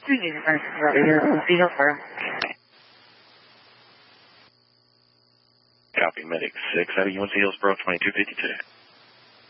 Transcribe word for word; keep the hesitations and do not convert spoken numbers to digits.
Copy, medic six out of U N C Hillsboro, twenty-two fifty-two.